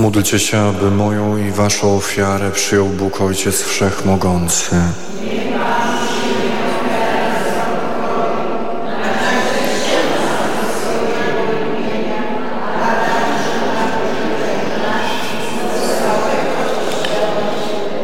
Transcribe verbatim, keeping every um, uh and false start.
Módlcie się, aby moją i waszą ofiarę przyjął Bóg Ojciec Wszechmogący.